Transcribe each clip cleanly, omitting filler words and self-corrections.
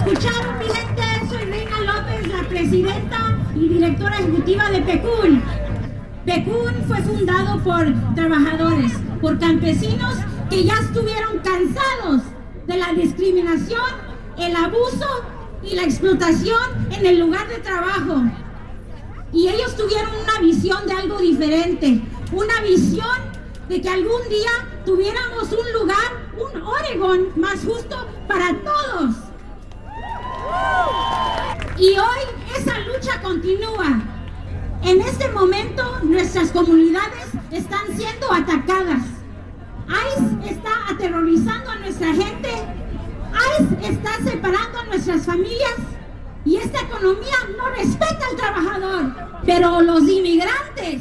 escucharon, mi gente, soy Reina López, la presidenta y directora ejecutiva de PECUN. PECUN fue fundado por trabajadores, por campesinos que ya estuvieron cansados de la discriminación, el abuso y la explotación en el lugar de trabajo. Y ellos tuvieron una visión de algo diferente, una visión de que algún día tuviéramos un lugar, un Oregón más justo para todos. Y hoy esa lucha continúa. En este momento nuestras comunidades están siendo atacadas. ICE está aterrorizando a nuestra gente. ICE está separando a nuestras familias. Y esta economía no respeta al trabajador. Pero los inmigrantes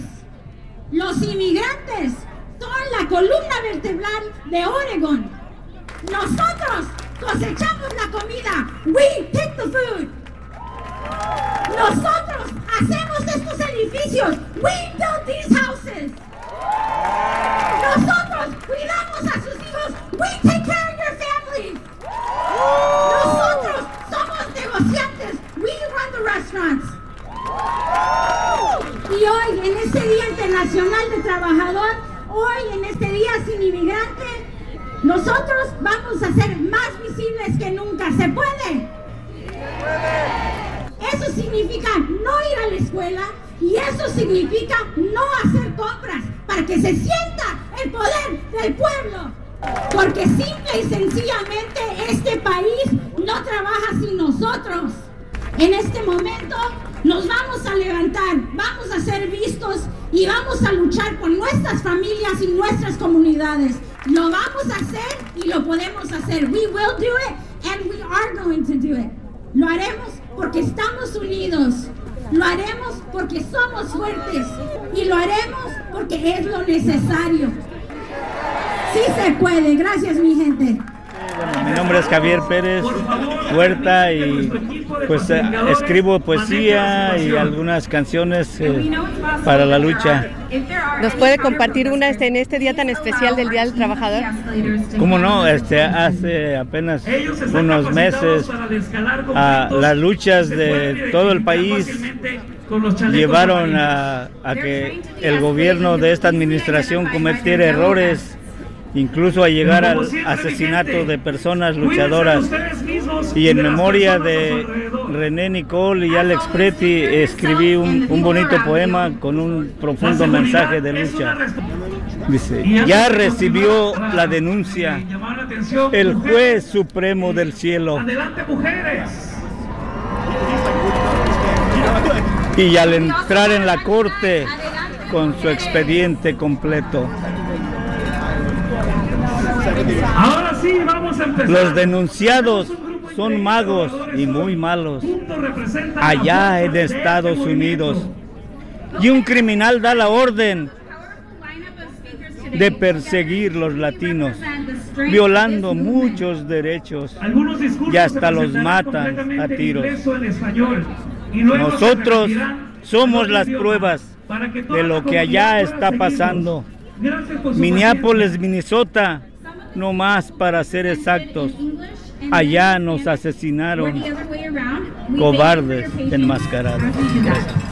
son la columna vertebral de Oregón. Nosotros cosechamos la comida. We pick the food. Nosotros hacemos estos edificios. We build these houses. Nosotros cuidamos a sus hijos. We take care of your families. Nosotros somos negociantes. We run the restaurants. Y hoy, en este Día Internacional del Trabajador, hoy, en este Día Sin Inmigrante, nosotros vamos a ser más visibles que nunca. ¿Se puede? Eso significa no ir a la escuela y eso significa no hacer compras para que se sienta el poder del pueblo. Porque simple y sencillamente este país no trabaja sin nosotros. En este momento nos vamos a levantar, vamos a ser vistos y vamos a luchar por nuestras familias y nuestras comunidades. Lo vamos a hacer y lo podemos hacer. We will do it and we are going to do it. Lo haremos porque estamos unidos. Lo haremos porque somos fuertes. Y lo haremos porque es lo necesario. Sí se puede. Gracias, mi gente. Mi nombre es Javier Pérez Huerta y pues escribo poesía y algunas canciones para la lucha. ¿Nos puede compartir una en este día tan especial del Día del Trabajador? ¿Cómo no? Hace apenas unos meses las luchas de todo el país llevaron a que el gobierno de esta administración cometiera errores, incluso a llegar al asesinato de personas luchadoras. Y en memoria de René Nicole y Alex Preti escribí un bonito poema con un profundo mensaje de lucha. Dice: ya recibió la denuncia el juez supremo del cielo. Y al entrar en la corte con su expediente completo. Ahora sí, vamos a empezar. Los denunciados son magos y muy malos allá en Estados Unidos. Y un criminal da la orden de perseguir los latinos, violando muchos derechos y hasta los matan a tiros. Nosotros somos las pruebas de lo que allá está pasando. Minneapolis, Minnesota, no más para ser exactos. Allá nos asesinaron cobardes enmascarados.